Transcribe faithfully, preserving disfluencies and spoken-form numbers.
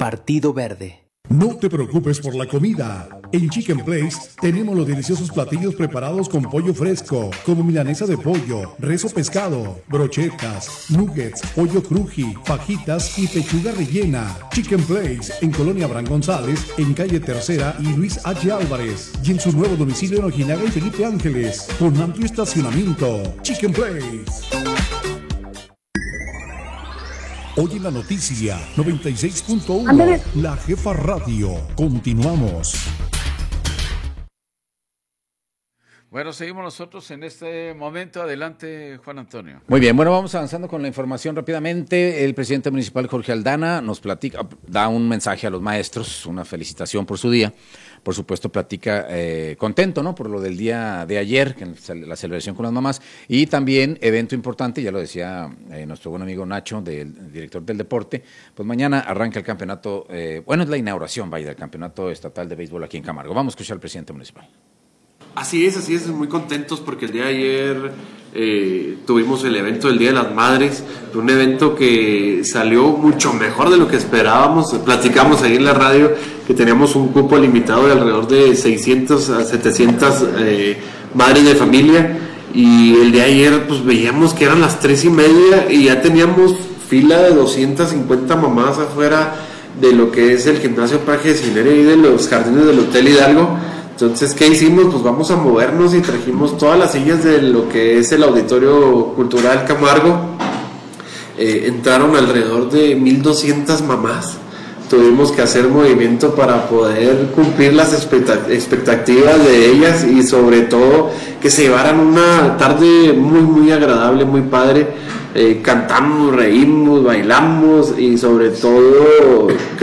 Partido Verde. No te preocupes por la comida. En Chicken Place tenemos los deliciosos platillos preparados con pollo fresco, como milanesa de pollo, res o pescado, brochetas, nuggets, pollo cruji, fajitas y pechuga rellena. Chicken Place en Colonia Abraham González, en calle Tercera y Luis H. Álvarez. Y en su nuevo domicilio en Ojinaga y Felipe Ángeles, con amplio estacionamiento. Chicken Place. Hoy en la noticia noventa y seis punto uno, La Jefa Radio. Continuamos. Bueno, seguimos nosotros en este momento. Adelante, Juan Antonio. Muy bien, bueno, vamos avanzando con la información rápidamente. El presidente municipal, Jorge Aldana, nos platica, da un mensaje a los maestros, una felicitación por su día. Por supuesto, platica eh, contento, ¿no? Por lo del día de ayer, que la celebración con las mamás. Y también, evento importante, ya lo decía eh, nuestro buen amigo Nacho, del director del deporte, pues mañana arranca el campeonato, eh, bueno, es la inauguración, vaya, del campeonato estatal de béisbol aquí en Camargo. Vamos a escuchar al presidente municipal. Así es, así es, muy contentos porque el día de ayer eh, tuvimos el evento del Día de las Madres, un evento que salió mucho mejor de lo que esperábamos. Platicamos ahí en la radio que teníamos un cupo limitado de alrededor de seiscientas a setecientas eh, madres de familia, y el día de ayer pues veíamos que eran las tres y media y ya teníamos fila de doscientas cincuenta mamás afuera de lo que es el gimnasio Parque de Cinería y de los jardines del Hotel Hidalgo. Entonces, ¿qué hicimos? Pues vamos a movernos y trajimos todas las sillas de lo que es el Auditorio Cultural Camargo. Eh, entraron alrededor de mil doscientas mamás. Tuvimos que hacer movimiento para poder cumplir las expectativas de ellas y sobre todo que se llevaran una tarde muy, muy agradable, muy padre. Eh, cantamos, reímos, bailamos y sobre todo